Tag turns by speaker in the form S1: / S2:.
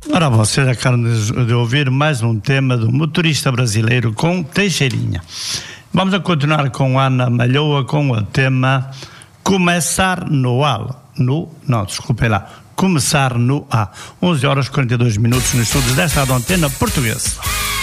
S1: Ora, vocês acabam de ouvir mais um tema do motorista brasileiro com Teixeirinha. Vamos a continuar com Ana Malhoa com o tema Começar no A. Começar no A. 11 horas e 42 minutos nos estudos desta Antena Portuguesa.